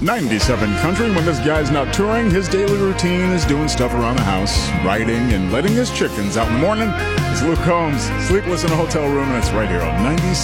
97 Country. When this guy's not touring, his daily routine is doing stuff around the house, writing, and letting his chickens out in the morning. It's Luke Combs, Sleepless in a Hotel Room, and it's right here on 97.